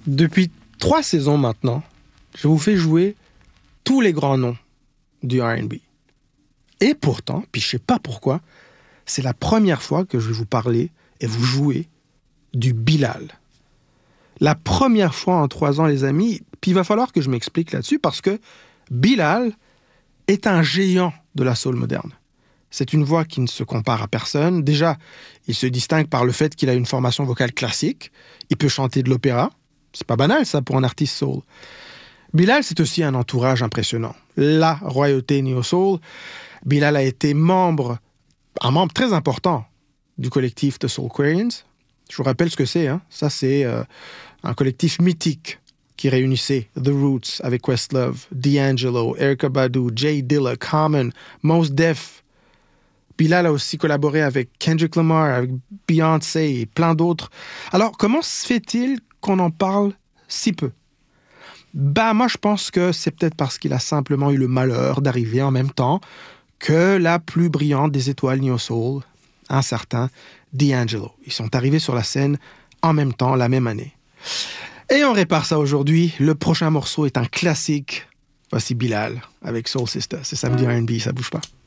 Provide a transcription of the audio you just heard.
Depuis 3 saisons maintenant, je vous fais jouer tous les grands noms du R&B. Et pourtant, puis je sais pas pourquoi, c'est la première fois que je vais vous parler et vous jouer du Bilal. La première fois en 3 ans, les amis, puis il va falloir que je m'explique là-dessus parce que Bilal est un géant de la soul moderne. C'est une voix qui ne se compare à personne. Déjà, il se distingue par le fait qu'il a une formation vocale classique. Il peut chanter de l'opéra. C'est pas banal, ça, pour un artiste soul. Bilal, c'est aussi un entourage impressionnant. La royauté néo-soul. Bilal a été un membre très important du collectif The Soulquarians. Je vous rappelle ce que c'est. Ça, c'est un collectif mythique qui réunissait The Roots avec Questlove, D'Angelo, Erykah Badu, Jay Dilla, Common, Mos Def. Bilal a aussi collaboré avec Kendrick Lamar, avec Beyoncé et plein d'autres. Alors, comment se fait-il qu'on en parle si peu? Moi, je pense que c'est peut-être parce qu'il a simplement eu le malheur d'arriver en même temps que la plus brillante des étoiles neo-soul, un certain D'Angelo. Ils sont arrivés sur la scène en même temps, la même année. Et on répare ça aujourd'hui. Le prochain morceau est un classique. Voici Bilal avec Soul Sister. C'est samedi R&B, ça bouge pas.